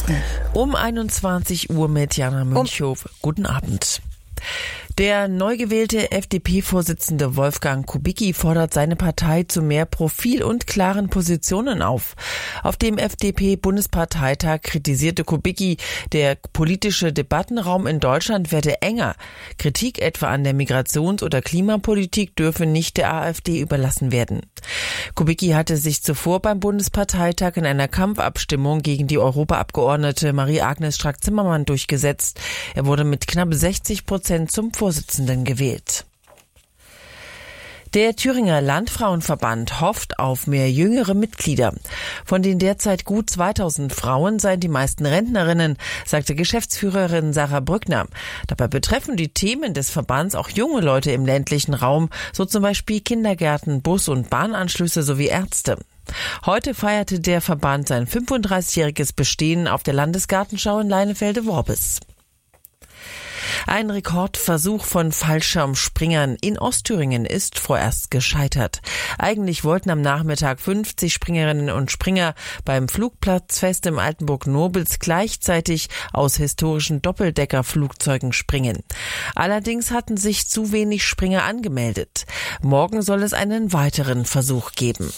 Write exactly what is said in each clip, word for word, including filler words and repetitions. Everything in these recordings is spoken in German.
Um einundzwanzig Uhr mit Jana Münchhof. Um. Guten Abend. Der neu gewählte F D P-Vorsitzende Wolfgang Kubicki fordert seine Partei zu mehr Profil und klaren Positionen auf. Auf dem F D P-Bundesparteitag kritisierte Kubicki, der politische Debattenraum in Deutschland werde enger. Kritik etwa an der Migrations- oder Klimapolitik dürfe nicht der AfD überlassen werden. Kubicki hatte sich zuvor beim Bundesparteitag in einer Kampfabstimmung gegen die Europaabgeordnete Marie-Agnes Strack-Zimmermann durchgesetzt. Er wurde mit knapp sechzig Prozent zum Vorsitzenden gewählt. Der Thüringer Landfrauenverband hofft auf mehr jüngere Mitglieder. Von den derzeit gut zweitausend Frauen seien die meisten Rentnerinnen, sagte Geschäftsführerin Sarah Brückner. Dabei betreffen die Themen des Verbands auch junge Leute im ländlichen Raum, so zum Beispiel Kindergärten, Bus- und Bahnanschlüsse sowie Ärzte. Heute feierte der Verband sein fünfunddreißigjähriges Bestehen auf der Landesgartenschau in Leinefelde-Worbis. Ein Rekordversuch von Fallschirmspringern in Ostthüringen ist vorerst gescheitert. Eigentlich wollten am Nachmittag fünfzig Springerinnen und Springer beim Flugplatzfest im Altenburg-Nobels gleichzeitig aus historischen Doppeldeckerflugzeugen springen. Allerdings hatten sich zu wenig Springer angemeldet. Morgen soll es einen weiteren Versuch geben.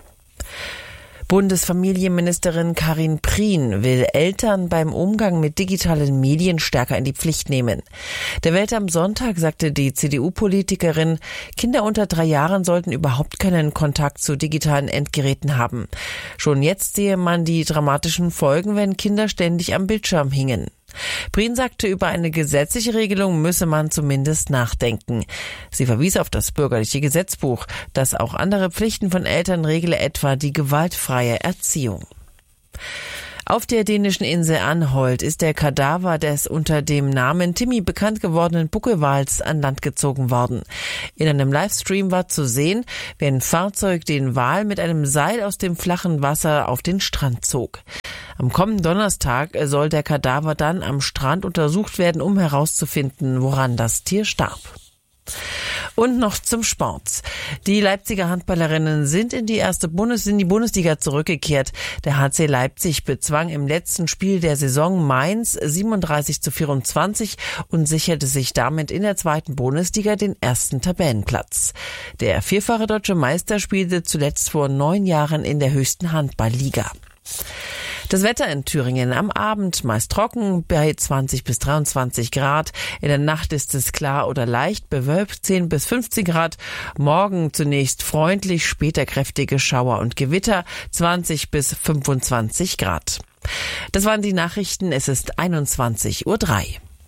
Bundesfamilienministerin Karin Prien will Eltern beim Umgang mit digitalen Medien stärker in die Pflicht nehmen. Der Welt am Sonntag sagte die C D U-Politikerin, Kinder unter drei Jahren sollten überhaupt keinen Kontakt zu digitalen Endgeräten haben. Schon jetzt sehe man die dramatischen Folgen, wenn Kinder ständig am Bildschirm hingen. Prien sagte, über eine gesetzliche Regelung müsse man zumindest nachdenken. Sie verwies auf das bürgerliche Gesetzbuch, das auch andere Pflichten von Eltern regle, etwa die gewaltfreie Erziehung. Auf der dänischen Insel Anholt ist der Kadaver des unter dem Namen Timmy bekannt gewordenen Buckelwals an Land gezogen worden. In einem Livestream war zu sehen, wie ein Fahrzeug den Wal mit einem Seil aus dem flachen Wasser auf den Strand zog. Am kommenden Donnerstag soll der Kadaver dann am Strand untersucht werden, um herauszufinden, woran das Tier starb. Und noch zum Sport. Die Leipziger Handballerinnen sind in die erste Bundes- in die Bundesliga zurückgekehrt. Der H C Leipzig bezwang im letzten Spiel der Saison Mainz siebenunddreißig zu vierundzwanzig und sicherte sich damit in der zweiten Bundesliga den ersten Tabellenplatz. Der vierfache deutsche Meister spielte zuletzt vor neun Jahren in der höchsten Handballliga. Das Wetter in Thüringen am Abend meist trocken bei zwanzig bis dreiundzwanzig Grad. In der Nacht ist es klar oder leicht bewölkt zehn bis fünfzehn Grad. Morgen zunächst freundlich, später kräftige Schauer und Gewitter zwanzig bis fünfundzwanzig Grad. Das waren die Nachrichten. Es ist einundzwanzig Uhr drei.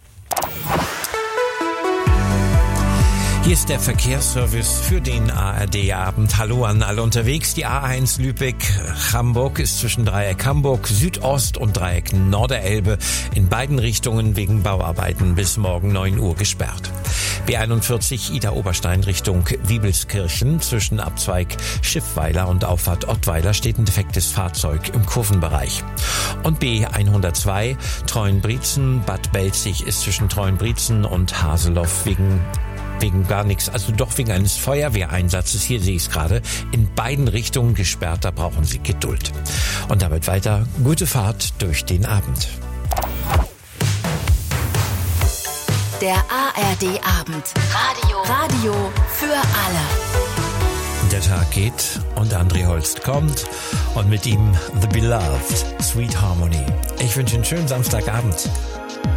Hier ist der Verkehrsservice für den A R D-Abend. Hallo an alle unterwegs. Die A eins Lübeck-Hamburg ist zwischen Dreieck Hamburg Südost und Dreieck Norderelbe in beiden Richtungen wegen Bauarbeiten bis morgen neun Uhr gesperrt. B einundvierzig Ida-Oberstein Richtung Wiebelskirchen zwischen Abzweig Schiffweiler und Auffahrt Ottweiler steht ein defektes Fahrzeug im Kurvenbereich. Und B hundertzwei Treuenbrietzen Bad Belzig ist zwischen Treuenbrietzen und Haseloff wegen Wegen gar nichts, also doch wegen eines Feuerwehreinsatzes, hier sehe ich es gerade, in beiden Richtungen gesperrt, da brauchen Sie Geduld. Und damit weiter, gute Fahrt durch den Abend. Der A R D-Abend. Radio. Radio für alle. Der Tag geht und André Holst kommt und mit ihm The Beloved, Sweet Harmony. Ich wünsche einen schönen Samstagabend.